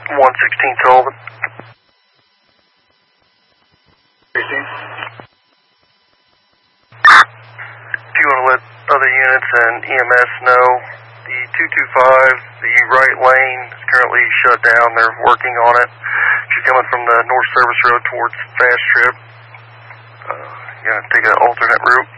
116 Sullivan. Do you want to let other units and EMS know? The 225, the right lane is currently shut down. They're working on it. If you're coming from the North Service Road towards Fast Trip, you're going to take an alternate route.